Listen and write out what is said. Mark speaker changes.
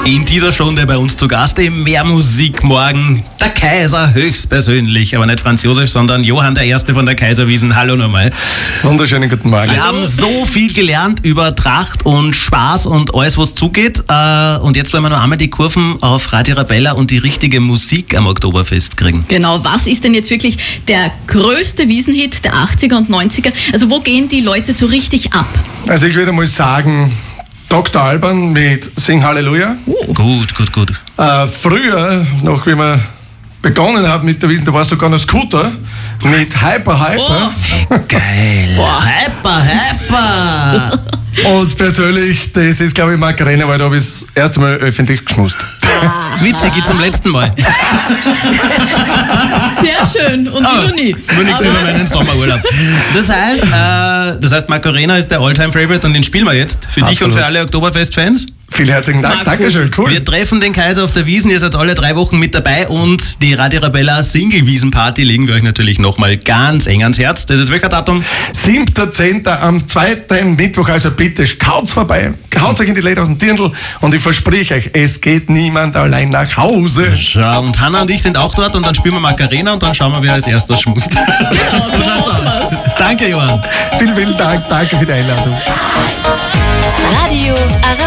Speaker 1: In dieser Stunde bei uns zu Gast im Mehr Musik morgen der Kaiser höchstpersönlich, aber nicht Franz Josef, sondern Johann der Erste von der Kaiserwiesen. Hallo nochmal.
Speaker 2: Wunderschönen guten Morgen.
Speaker 1: Wir haben so viel gelernt über Tracht und Spaß und alles, was zugeht. Und jetzt wollen wir noch einmal die Kurven auf Radio Arabella und die richtige Musik am Oktoberfest kriegen.
Speaker 3: Genau, was ist denn jetzt wirklich der größte Wiesenhit der 80er und 90er? Also wo gehen die Leute so richtig ab?
Speaker 2: Also ich würde mal sagen, Dr. Alban mit Sing Halleluja.
Speaker 1: Gut.
Speaker 2: Früher, noch wie wir begonnen haben mit der Wiesen, da war sogar noch Scooter mit Hyper.
Speaker 1: Geil.
Speaker 3: Boah.
Speaker 1: Hyper.
Speaker 2: Und persönlich, das ist glaube ich Macarena, weil da habe ich das erste Mal öffentlich geschmust.
Speaker 1: Witzig, ich zum letzten Mal.
Speaker 3: Sehr schön und
Speaker 1: Aber
Speaker 3: noch nie.
Speaker 1: nur nichts über meinen Sommerurlaub. Das heißt, Macarena ist der All-Time-Favorite und den spielen wir jetzt für dich und
Speaker 2: Absolut.
Speaker 1: für alle Oktoberfest-Fans.
Speaker 2: Vielen herzlichen Dank, Dankeschön, cool.
Speaker 1: Wir treffen den Kaiser auf der Wiesn, ihr seid alle 3 Wochen mit dabei und die Radio Arabella Single-Wiesen-Party legen wir euch natürlich nochmal ganz eng ans Herz. Das ist welcher Datum?
Speaker 2: 7.10. am 2. Mittwoch, also bitte schaut's vorbei, haut euch in die Leder aus dem Dirndl und ich verspreche euch, es geht niemand allein nach Hause.
Speaker 1: Schau, und Hanna und ich sind auch dort und dann spielen wir Macarena und dann schauen wir, wer als erstes schmust. So schaut's aus. Danke, Johann.
Speaker 2: Vielen Dank, danke für die Einladung.
Speaker 4: Radio Arabella.